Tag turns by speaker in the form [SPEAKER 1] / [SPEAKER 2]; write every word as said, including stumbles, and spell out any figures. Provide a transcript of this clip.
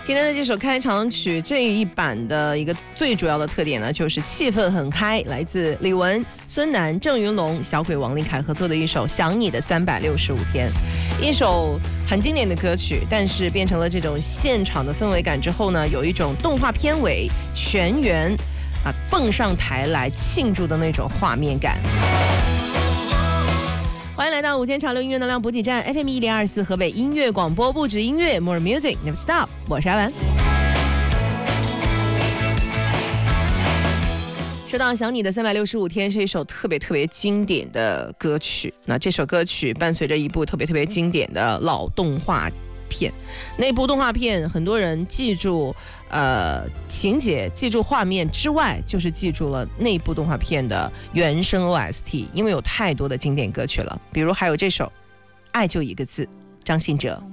[SPEAKER 1] 今天的这首开场曲这一版的一个最主要的特点呢，就是气氛很开，来自李玟、孙楠、郑云龙、小鬼王力凯合作的一首《想你的三百六十五天》，一首很经典的歌曲，但是变成了这种现场的氛围感之后呢，有一种动画片尾全员啊蹦上台来庆祝的那种画面感。欢迎来到午间潮流音乐能量补给站 F M 一零二四河北音乐广播，不止音乐 More Music Never Stop， 我是阿文。说到想你的三百六十五天是一首特别特别经典的歌曲，那这首歌曲伴随着一部特别特别经典的老动画片，那部动画片很多人记住呃情节记住画面之外，就是记住了那部动画片的原声 O S T， 因为有太多的经典歌曲了，比如还有这首爱就一个字，张信哲。